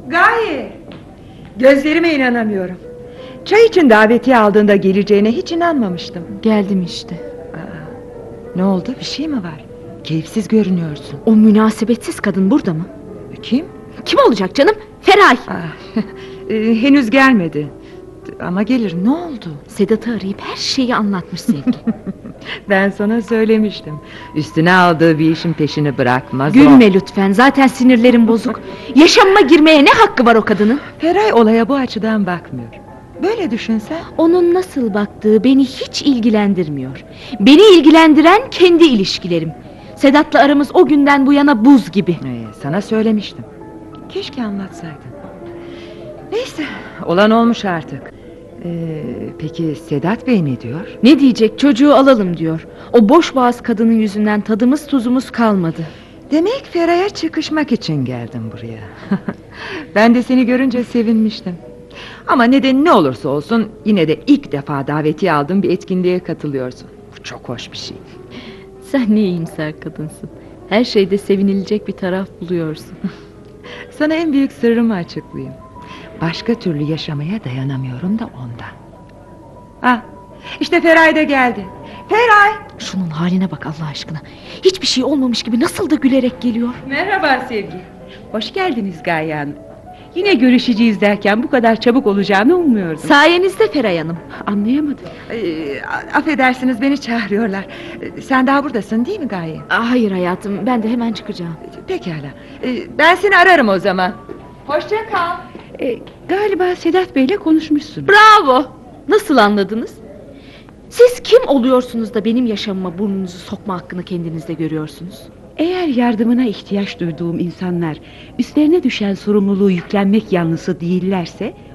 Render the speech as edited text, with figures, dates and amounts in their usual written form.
Gaye! Gözlerime inanamıyorum. Çay için davetiye aldığında geleceğine hiç inanmamıştım. Geldim işte. Ne oldu, bir şey mi var? Keyifsiz görünüyorsun. O münasebetsiz kadın burada mı? Kim? Kim olacak canım? Feray. Henüz gelmedi. Ama gelir, ne oldu? Sedat'ı arayıp her şeyi anlatmış Sevgi. Ben sana söylemiştim. Üstüne aldığı bir işin peşini bırakmaz. Gülme lütfen, zaten sinirlerim bozuk. Yaşamıma girmeye ne hakkı var o kadının? Feray olaya bu açıdan bakmıyor. Böyle düşünsen. Onun nasıl baktığı beni hiç ilgilendirmiyor. Beni ilgilendiren kendi ilişkilerim. Sedat'la aramız o günden bu yana buz gibi. Sana söylemiştim. Keşke anlatsaydın. Neyse, olan olmuş artık. Peki Sedat Bey ne diyor? Ne diyecek, çocuğu alalım diyor. O boş boğaz kadının yüzünden tadımız tuzumuz kalmadı. Demek Feray'a çıkışmak için geldim buraya. Ben de seni görünce sevinmiştim. Ama nedeni ne olursa olsun yine de ilk defa davetiye aldığın bir etkinliğe katılıyorsun. Bu çok hoş bir şey. Sen ne iyimser kadınsın. Her şeyde sevinilecek bir taraf buluyorsun. Sana en büyük sırrımı açıklayayım. Başka türlü yaşamaya dayanamıyorum da ondan. İşte Feray da geldi. Feray! Şunun haline bak Allah aşkına. Hiçbir şey olmamış gibi nasıl da gülerek geliyor. Merhaba Sevgi. Hoş geldiniz Gaye Hanım. Yine görüşeceğiz derken bu kadar çabuk olacağını ummuyordum. Sayenizde Feray Hanım. Anlayamadım. Affedersiniz, beni çağırıyorlar. Sen daha buradasın değil mi Gaye? Hayır hayatım, ben de hemen çıkacağım. Pekala. Ben seni ararım o zaman. Hoşça kal. Galiba Sedat Bey'le konuşmuşsun. Bravo! Nasıl anladınız? Siz kim oluyorsunuz da benim yaşamıma burnunuzu sokma hakkını kendinizde görüyorsunuz? Eğer yardımına ihtiyaç duyduğum insanlar üstlerine düşen sorumluluğu yüklenmek yanlısı değillerse